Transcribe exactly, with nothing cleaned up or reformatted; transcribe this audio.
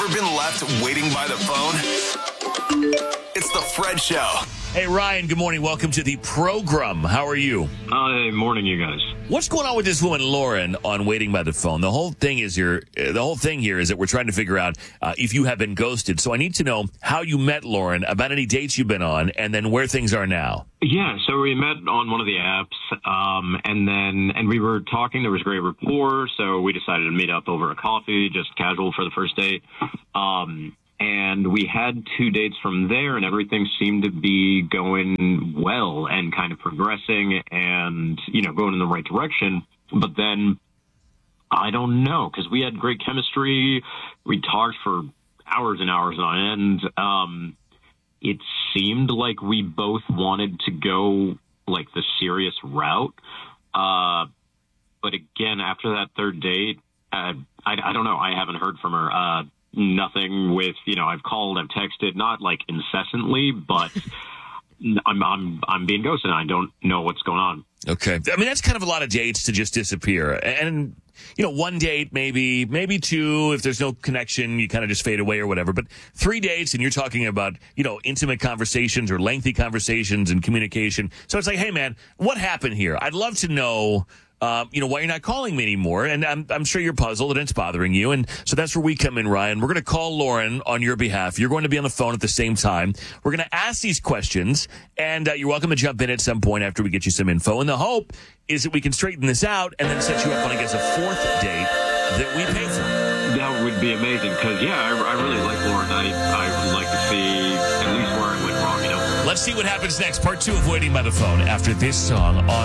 Ever been left waiting by the phone? It's the Fred Show. Hey, Ryan, good morning. Welcome to the program. How are you? Hi, morning, you guys. What's going on with this woman, Lauren, on Waiting by the Phone? The whole thing is here, uh, the whole thing here is that we're trying to figure out uh, if you have been ghosted. So I need to know how you met Lauren, about any dates you've been on, and then where things are now. Yeah, so we met on one of the apps, um, and then and we were talking. There was great rapport, so we decided to meet up over a coffee, just casual for the first date. Um, and we had two dates from there, and everything seemed to be going well and kind of progressing and, you know, going in the right direction. But then I don't know, because we had great chemistry. We talked for hours and hours on end. Um, it seemed like we both wanted to go like the serious route. Uh, but again, after that third date, uh, I, I don't know. I haven't heard from her. Uh, nothing with, you know, I've called, I've texted, not like incessantly, but I'm, I'm, I'm being ghosted. I don't know what's going on. Okay. I mean, that's kind of a lot of dates to just disappear. And, you know, one date, maybe, maybe two, if there's no connection, you kind of just fade away or whatever. But three dates and you're talking about, you know, intimate conversations or lengthy conversations and communication. So it's like, hey, man, what happened here? I'd love to know, uh, you know, why you're not calling me anymore. And I'm, I'm sure you're puzzled and it's bothering you. And so that's where we come in, Ryan. We're going to call Lauren on your behalf. You're going to be on the phone at the same time. We're going to ask these questions, and uh, you're welcome to jump in at some point after we get you some info. And the hope is that we can straighten this out and then set you up on, I guess, a fourth date that we pay for. That would be amazing, because, yeah, I, I really like Lauren. I, I would like to see at least where I went wrong, you know? Let's see what happens next. Part two of Waiting by the Phone after this song on